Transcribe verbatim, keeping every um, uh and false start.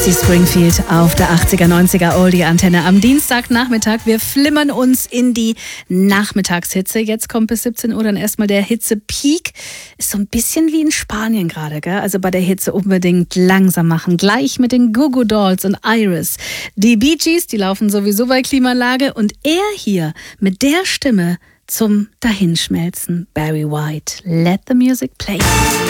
Dusty Springfield auf der achtziger, neunziger Oldie-Antenne am Dienstagnachmittag. Wir flimmern uns in die Nachmittagshitze. Jetzt kommt bis siebzehn Uhr dann erstmal der Hitze-Peak. Ist so ein bisschen wie in Spanien gerade, gell? Also bei der Hitze unbedingt langsam machen. Gleich mit den Goo Goo Dolls und Iris. Die Bee Gees, die laufen sowieso bei Klimaanlage. Und er hier mit der Stimme zum Dahinschmelzen. Barry White. Let the music play.